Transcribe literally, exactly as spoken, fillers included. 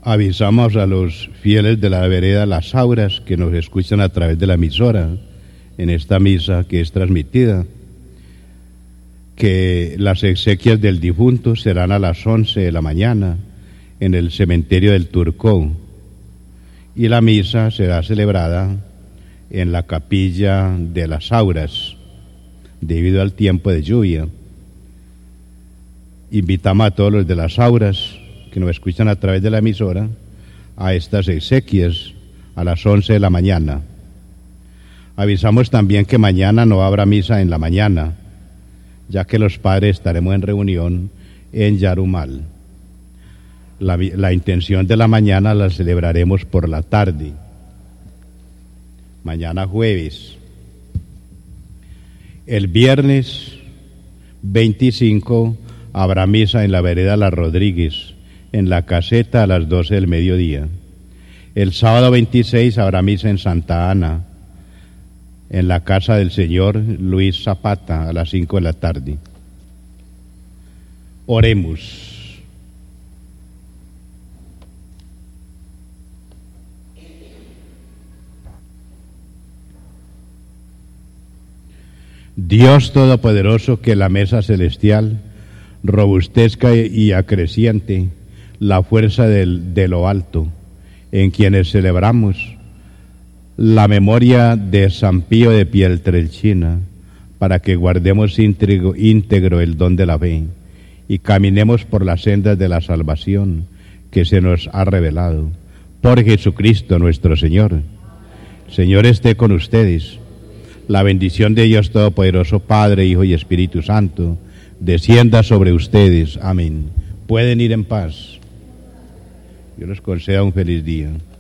Avisamos a los fieles de la vereda Las Auras que nos escuchan a través de la emisora en esta misa que es transmitida, que las exequias del difunto serán a las once de la mañana en el cementerio del Turcó y la misa será celebrada en la capilla de Las Auras debido al tiempo de lluvia. Invitamos a todos los de Las Auras que nos escuchan a través de la emisora a estas exequias a las once de la mañana. Avisamos también que mañana no habrá misa en la mañana, ya que los padres estaremos en reunión en Yarumal. La, la intención de la mañana la celebraremos por la tarde, mañana jueves. El viernes veinticinco habrá misa en la vereda Las Rodríguez, en la caseta a las doce del mediodía. El sábado veintiséis habrá misa en Santa Ana, en la casa del señor Luis Zapata, a las cinco de la tarde. Oremos. Dios Todopoderoso, que la mesa celestial robustezca y acreciente la fuerza del, de lo alto, en quienes celebramos la memoria de San Pío de Pietrelcina, para que guardemos íntegro, íntegro el don de la fe y caminemos por las sendas de la salvación que se nos ha revelado. Por Jesucristo nuestro Señor. Señor esté con ustedes. La bendición de Dios Todopoderoso, Padre, Hijo y Espíritu Santo, descienda sobre ustedes. Amén. Pueden ir en paz. Dios les conceda un feliz día.